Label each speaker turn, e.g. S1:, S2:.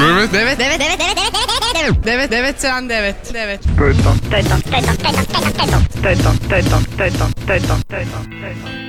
S1: Evet.
S2: Evet, evet, evet, evet, evet, evet, evet, evet, evet, sen de evet, evet.
S3: Tøyton, tøyton, tøyton, tøyton, tøyton, tøyton, tøyton, tøyton, tøyton, tøyton, tøyton, tøyton.